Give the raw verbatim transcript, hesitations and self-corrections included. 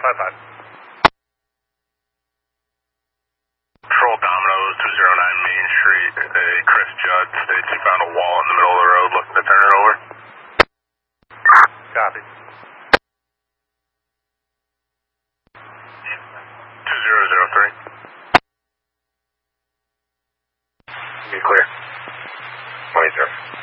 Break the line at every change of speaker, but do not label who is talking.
five five.
Patrol Domino's two zero nine Main Street. A Chris Judd states he found a wall in the middle of the road looking to turn it over.
Copy.
two zero zero three.
Be clear. twenty zero.